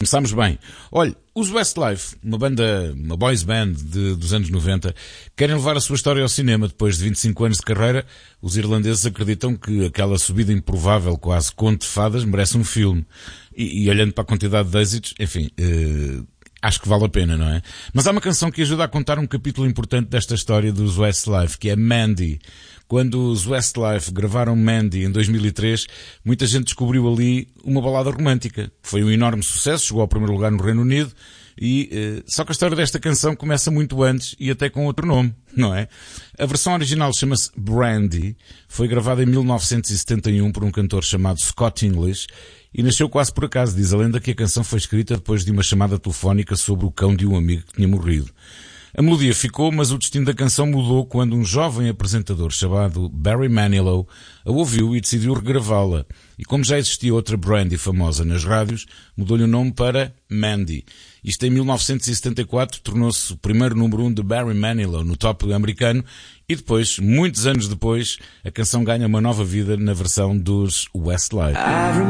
Começámos bem. Olha, os Westlife, uma boys band dos anos 90, querem levar a sua história ao cinema. Depois de 25 anos de carreira, os irlandeses acreditam que aquela subida improvável, quase conto de fadas, merece um filme. E olhando para a quantidade de êxitos, enfim, acho que vale a pena, não é? Mas há uma canção que ajuda a contar um capítulo importante desta história dos Westlife, que é Mandy. Quando os Westlife gravaram Mandy em 2003, muita gente descobriu ali uma balada romântica. Foi um enorme sucesso, chegou ao primeiro lugar no Reino Unido, só que a história desta canção começa muito antes e até com outro nome, não é? A versão original chama-se Brandy, foi gravada em 1971 por um cantor chamado Scott English e nasceu quase por acaso. Diz a lenda que a canção foi escrita depois de uma chamada telefónica sobre o cão de um amigo que tinha morrido. A melodia ficou, mas o destino da canção mudou quando um jovem apresentador chamado Barry Manilow a ouviu e decidiu regravá-la. E como já existia outra Brandy famosa nas rádios, mudou-lhe o nome para Mandy. Isto em 1974 tornou-se o primeiro número 1 de Barry Manilow no top americano e depois, muitos anos depois, a canção ganha uma nova vida na versão dos Westlife.